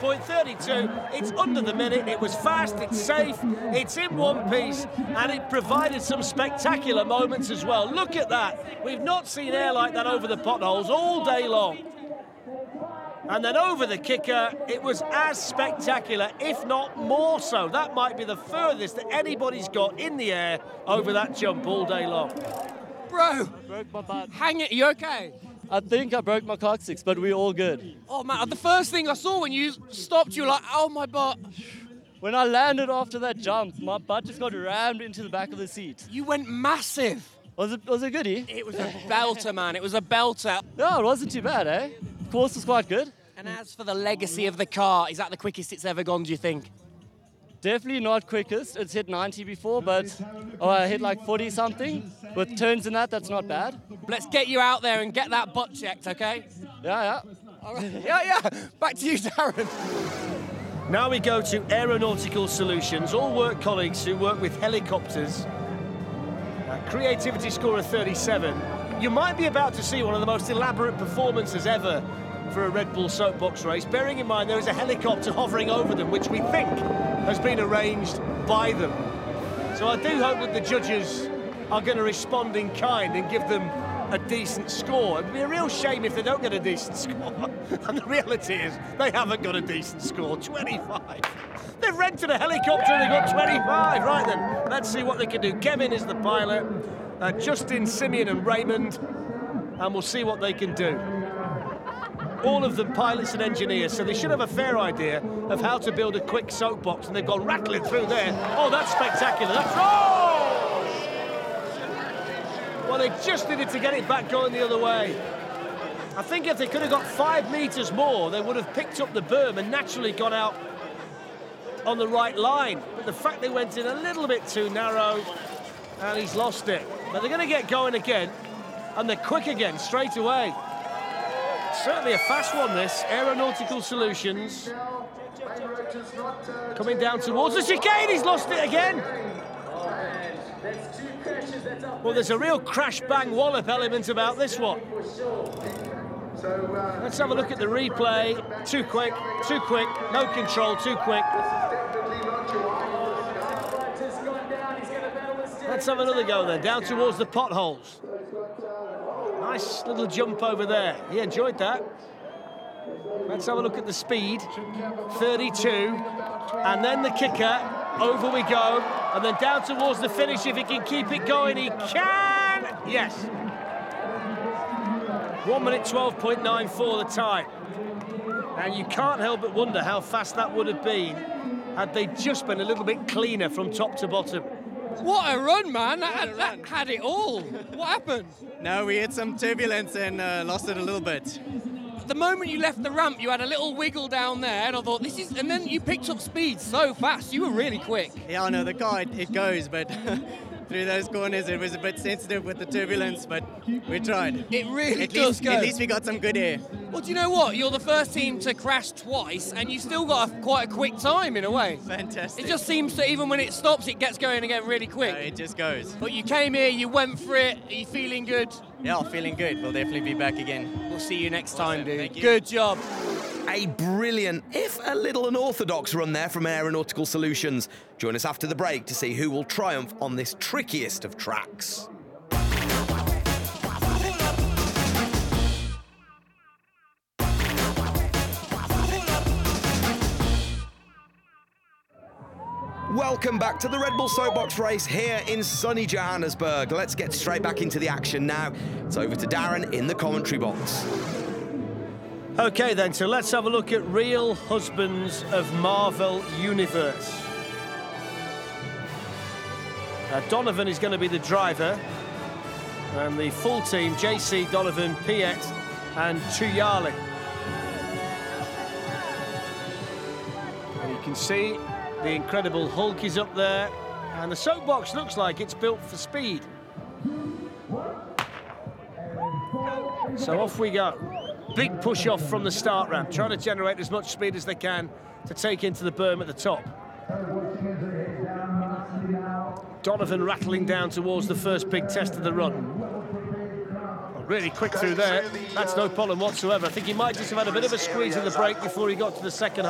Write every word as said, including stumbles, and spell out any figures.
point, thirty-two. It's under the minute. It was fast, it's safe, it's in one piece, and it provided some spectacular moments as well. Look at that. We've not seen air like that over the potholes all day long. And then over the kicker, it was as spectacular, if not more so. That might be the furthest that anybody's got in the air over that jump all day long. Bro, broke my butt. Hang it, you okay? I think I broke my coccyx, but we're all good. Oh man, the first thing I saw when you stopped, you were like, oh my butt. When I landed after that jump, my butt just got rammed into the back of the seat. You went massive. Was it, was it goodie? It was a belter, man. It was a belter. No, it wasn't too bad, eh? The course was quite good. And as for the legacy of the car, is that the quickest it's ever gone, do you think? Definitely not quickest. It's hit ninety before, but oh, I hit like forty something. With turns in that, that's not bad. Let's get you out there and get that butt checked, okay? Yeah, yeah. All right. Yeah, yeah. Back to you, Darren. Now we go to Aeronautical Solutions, all work colleagues who work with helicopters. A creativity score of thirty-seven. You might be about to see one of the most elaborate performances ever for a Red Bull soapbox race, bearing in mind there is a helicopter hovering over them, which we think has been arranged by them. So I do hope that the judges are going to respond in kind and give them a decent score. It'd be a real shame if they don't get a decent score. And the reality is, they haven't got a decent score, twenty-five. They've rented a helicopter and they've got twenty-five. Right then, let's see what they can do. Kevin is the pilot, uh, Justin, Simeon and Raymond, and we'll see what they can do. All of them pilots and engineers, so they should have a fair idea of how to build a quick soapbox, and they've gone rattling through there. Oh, that's spectacular. That's... Oh! Well, they just needed to get it back going the other way. I think if they could have got five metres more, they would have picked up the berm and naturally gone out on the right line. But the fact they went in a little bit too narrow, and he's lost it. But they're going to get going again, and they're quick again, straight away. Certainly a fast one, this. Aeronautical Solutions. Coming down towards the chicane, he's lost it again. Well, there's a real crash-bang-wallop element about this one. Let's have a look at the replay. Too quick, too quick, no control, too quick. Let's have another go then, down towards the potholes. Nice little jump over there. He enjoyed that. Let's have a look at the speed. thirty-two. And then the kicker. Over we go. And then down towards the finish. If he can keep it going, he can. Yes. one minute twelve point nine four the time. And you can't help but wonder how fast that would have been had they just been a little bit cleaner from top to bottom. What a run, man. That, that had it all. What happened? No, we had some turbulence and uh, lost it a little bit. The moment you left the ramp, you had a little wiggle down there, and I thought, this is... And then you picked up speed so fast. You were really quick. Yeah, I know, the car, it, it goes, but through those corners, it was a bit sensitive with the turbulence, but we tried. It really at does least, go. At least we got some good air. Well, do you know what? You're the first team to crash twice, and you still got a, quite a quick time, in a way. Fantastic. It just seems that even when it stops, it gets going again really quick. No, it just goes. But you came here, you went for it. Are you feeling good? Yeah, feeling good. We'll definitely be back again. We'll see you next Awesome. time, dude. Thank you. Good job. A brilliant, if a little unorthodox run there from Aeronautical Solutions. Join us after the break to see who will triumph on this trickiest of tracks. Welcome back to the Red Bull Soapbox race here in sunny Johannesburg. Let's get straight back into the action now. It's over to Darren in the commentary box. Okay then, so let's have a look at Real Husbands of Marvel Universe. Uh, Donovan is going to be the driver, and the full team, J C, Donovan, Piet and Tuyali. And you can see the Incredible Hulk is up there, and the soapbox looks like it's built for speed. So off we go. Big push off from the start ramp, trying to generate as much speed as they can to take into the berm at the top. Donovan rattling down towards the first big test of the run. Well, really quick through there. That's no problem whatsoever. I think he might just have had a bit of a squeeze in the brake before he got to the second